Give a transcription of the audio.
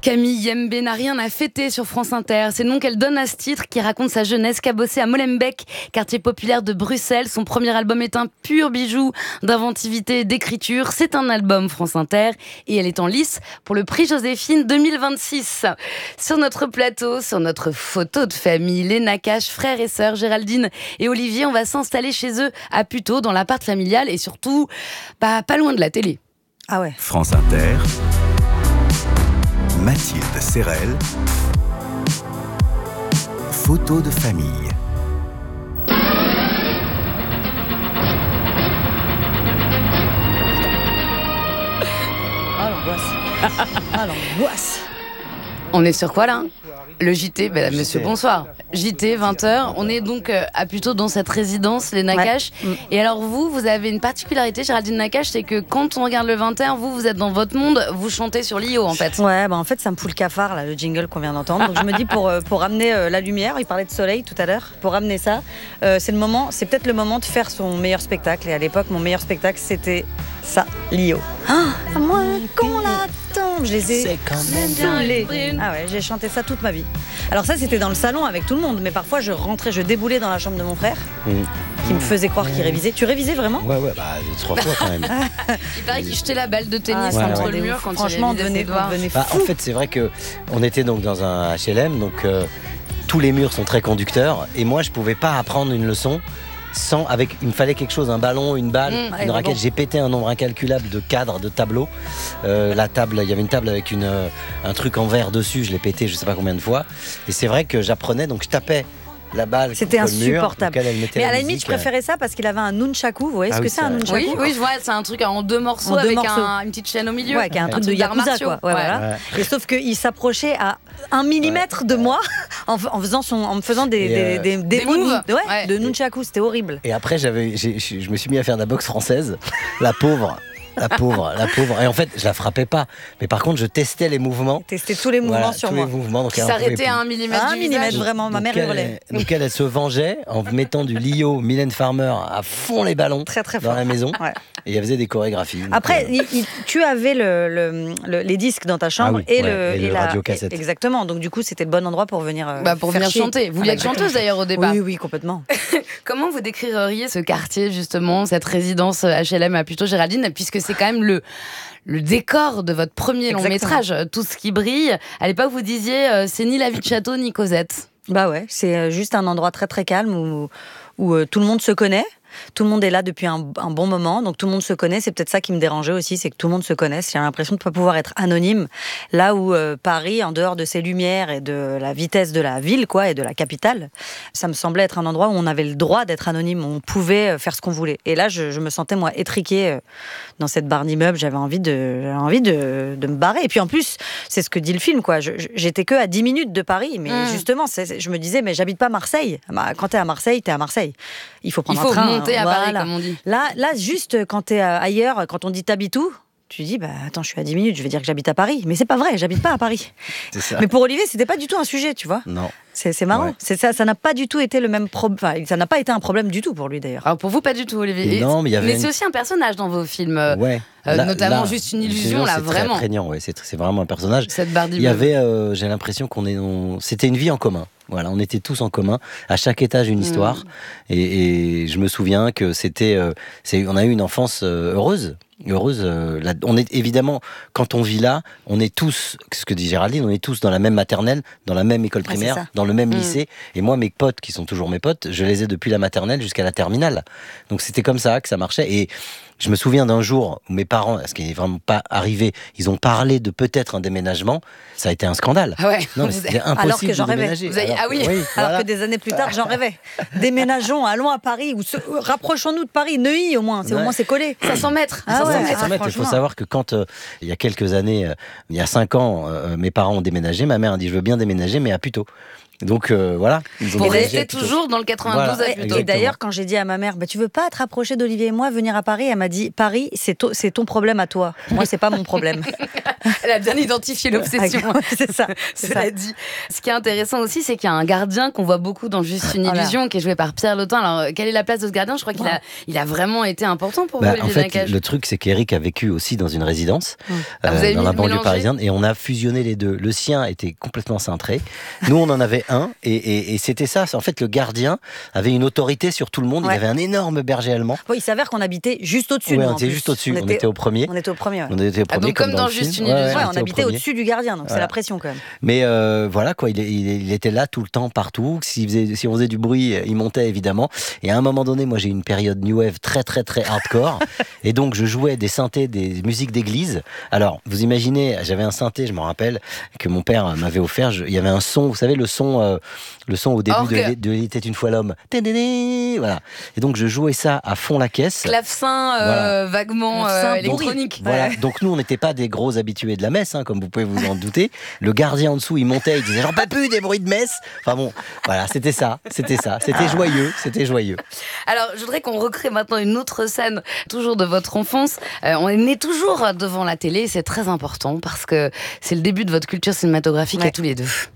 Camille Yembe n'a rien à fêter sur France Inter. C'est le nom qu'elle donne à ce titre qui raconte sa jeunesse cabossée à Molenbeek, quartier populaire de Bruxelles. Son premier album est un pur bijou d'inventivité et d'écriture. C'est un album France Inter et elle est en lice pour le prix Joséphine 2026. Sur notre plateau, sur notre photo de famille, les Nakache, frères et sœurs Géraldine et Olivier, on va s'installer chez eux à Puteaux, dans l'appart familial et surtout pas loin de la télé. Ah ouais. France Inter, Mathilde Serrel, photo de famille. Ah l'angoisse. Ah l'angoisse. On est sur quoi là ? Le JT, monsieur, bonsoir. JT, 20h. On est donc plutôt dans cette résidence, les Nakache. Ouais. Et alors vous avez une particularité, Géraldine Nakache, c'est que quand on regarde le 20h, vous êtes dans votre monde, vous chantez sur l'IO en fait. Ouais, en fait ça me fout le cafard là, le jingle qu'on vient d'entendre. Donc je me dis pour ramener la lumière, il parlait de soleil tout à l'heure, pour ramener ça, c'est peut-être le moment de faire son meilleur spectacle. Et à l'époque, mon meilleur spectacle, c'était ça, l'IO. À moins qu'on l'attend, je les ai saoulés. Ah ouais, j'ai chanté ça toute ma vie. Alors ça, c'était dans le salon avec tout le monde, mais parfois je rentrais, je déboulais dans la chambre de mon frère, qui me faisait croire qu'il révisait. Tu révisais vraiment ? Ouais, 3 fois quand même. Il paraît qu'il jetait la balle de tennis contre le mur quand franchement, il révisait ses devoirs. En fait, c'est vrai qu'on était donc dans un HLM, donc tous les murs sont très conducteurs, et moi je pouvais pas apprendre une leçon il me fallait quelque chose, un ballon, une balle, une raquette. Bon. J'ai pété un nombre incalculable de cadres, de tableaux. La table, il y avait une table avec un truc en verre dessus, je l'ai pété je sais pas combien de fois. Et c'est vrai que j'apprenais, donc je tapais la balle. C'était contre le mur, insupportable. Mais à la limite, je préférais ça parce qu'il avait un nunchaku. Vous voyez ce que c'est un nunchaku ? Oui, je vois, c'est un truc en 2 morceaux avec une petite chaîne au milieu. Ouais, qui est un truc de Yakuza, quoi. Ouais, voilà. Et sauf qu'il s'approchait à 1 millimètre de moi en me faisant des moves de nunchaku. C'était horrible. Et après, je me suis mis à faire de la boxe française. La pauvre. Et en fait, je la frappais pas. Mais par contre, je testais les mouvements. Testais tous les mouvements sur moi. Qui s'arrêtait à 1 millimètre du visage. Vraiment. Ma mère hurlait. Donc elle se vengeait en mettant du Lio, Mylène Farmer à fond les ballons très, très dans fort. la maison. Ouais. Et elle faisait des chorégraphies. Après, tu avais les disques dans ta chambre et le radio-cassette. Exactement. Donc du coup, c'était le bon endroit pour venir chanter. Vous vouliez être chanteuse d'ailleurs au départ. Oui, complètement. Comment vous décririez ce quartier justement, cette résidence HLM à Puteaux, Géraldine, puisque c'est quand même le décor de votre premier long métrage, tout ce qui brille. À l'époque, vous disiez, c'est ni la vie de château ni Cosette. Bah ouais, c'est juste un endroit très très calme où tout le monde se connaît. Tout le monde est là depuis un bon moment, donc tout le monde se connaît. C'est peut-être ça qui me dérangeait aussi, c'est que tout le monde se connaisse. J'ai l'impression de ne pas pouvoir être anonyme. Là où Paris, en dehors de ses lumières et de la vitesse de la ville, et de la capitale, ça me semblait être un endroit où on avait le droit d'être anonyme, où on pouvait faire ce qu'on voulait. Et là, je me sentais, moi, étriquée dans cette barre d'immeuble. J'avais envie de me barrer. Et puis en plus, c'est ce que dit le film, quoi. J'étais que à 10 minutes de Paris, mais justement, je me disais, mais j'habite pas Marseille. Quand t'es à Marseille, t'es à Marseille. Il faut prendre un train. À Paris, comme on dit. Là, juste quand t'es ailleurs, quand on dit t'habites où, tu dis attends, je suis à 10 minutes, je vais dire que j'habite à Paris. Mais c'est pas vrai, j'habite pas à Paris. C'est ça. Mais pour Olivier, c'était pas du tout un sujet, tu vois. Non. C'est marrant. Ouais. C'est ça n'a pas du tout été le même problème. Enfin, ça n'a pas été un problème du tout pour lui d'ailleurs. Alors pour vous, pas du tout, Olivier. Non, mais c'est aussi un personnage dans vos films. Notamment Juste une illusion, là, c'est vraiment. C'est très prégnant, c'est vraiment un personnage. Cette barre il y avait, j'ai l'impression c'était une vie en commun. Voilà, on était tous en commun, à chaque étage une histoire, et je me souviens que on a eu une enfance heureuse. On est évidemment, quand on vit là, on est tous, ce que dit Géraldine, on est tous dans la même maternelle, dans la même école primaire, dans le même lycée. Et moi, mes potes, qui sont toujours mes potes, je les ai depuis la maternelle jusqu'à la terminale. Donc c'était comme ça que ça marchait. Et je me souviens d'un jour où mes parents, ce qui n'est vraiment pas arrivé, ils ont parlé de peut-être un déménagement. Ça a été un scandale. Ah ouais. Non, mais c'était impossible alors que j'en de rêvais. déménager. Alors que des années plus tard, j'en rêvais. Déménageons, allons à Paris, ou rapprochons-nous de Paris, Neuilly au moins. Au moins c'est collé. 500 mètres. 500 mètres. Il faut savoir que quand, il y a quelques années, il y a 5 ans, mes parents ont déménagé, ma mère a dit je veux bien déménager, mais à Puteaux. Donc voilà. Vous restez toujours dans le 92 à Puteaux. Et d'ailleurs, quand j'ai dit à ma mère, tu veux pas te rapprocher d'Olivier et moi, venir à Paris, elle m'a dit, Paris, c'est ton problème à toi. Moi, c'est pas mon problème. Elle a bien identifié l'obsession. C'est ça. Cela dit. Ce qui est intéressant aussi, c'est qu'il y a un gardien qu'on voit beaucoup dans Juste une illusion, qui est joué par Pierre Lotin. Alors, quelle est la place de ce gardien ? Je crois qu'il a vraiment été important pour vous, Olivier En fait, Nakache. le truc, c'est qu'Éric a vécu aussi dans une résidence Vous avez dans la banlieue mélangé parisienne, et on a fusionné les deux. Le sien était complètement cintré. Nous, on en avait un, et c'était ça. En fait, le gardien avait une autorité sur tout le monde. Il avait un énorme berger allemand. Il s'avère qu'on habitait juste au-dessus. Oui, on était juste au-dessus. On était au premier. On était au premier. On était au premier, donc comme dans le Juste film. une illusion. On habitait au-dessus du gardien, donc c'est la pression quand même. Mais voilà, quoi, il était là tout le temps, partout. Si on faisait du bruit, il montait évidemment. Et à un moment donné, moi j'ai eu une période new wave très très très hardcore. Et donc je jouais des synthés, des musiques d'église. Alors vous imaginez, j'avais un synthé, je me rappelle, que mon père m'avait offert. Il y avait un son, vous savez, le son au début de Il était une fois l'homme. Voilà. Et donc je jouais ça à fond la caisse. Clavecin vaguement électronique. Voilà. Donc nous on n'était pas des gros habitués de la messe, comme vous pouvez vous en douter. Le gardien en dessous, il montait, il disait j'en peux plus des bruits de messe. Enfin bon, voilà, c'était ça. C'était joyeux. Alors, je voudrais qu'on recrée maintenant une autre scène, toujours de votre enfance. On est né toujours devant la télé, c'est très important parce que c'est le début de votre culture cinématographique à tous les deux.